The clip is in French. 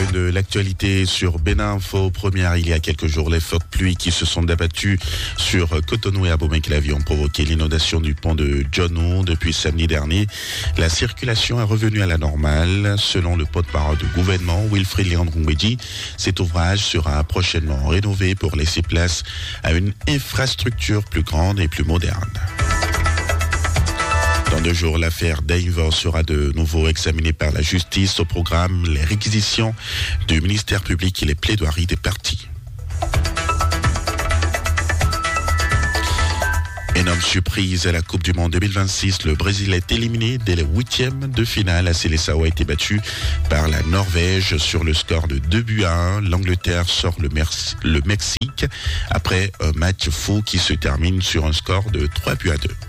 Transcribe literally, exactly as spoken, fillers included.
de l'actualité sur Bénin Info. Première, il y a quelques jours, les fortes pluies qui se sont abattues sur Cotonou et Abomey-Clavier ont provoqué l'inondation du pont de Djonou. Depuis samedi dernier, la circulation est revenue à la normale. Selon le porte-parole du gouvernement, Wilfried Léandre-Ngwedji, cet ouvrage sera prochainement rénové pour laisser place à une infrastructure plus grande et plus moderne. Dans deux jours, l'affaire Dave sera de nouveau examinée par la justice. Au programme, les réquisitions du ministère public et les plaidoiries des partis. Énorme surprise à la Coupe du Monde deux mille vingt-six. Le Brésil est éliminé dès les huitièmes de finale. La Seleção a été battue par la Norvège sur le score de deux buts à un. L'Angleterre sort le, Mer- le Mexique après un match fou qui se termine sur un score de trois buts à deux.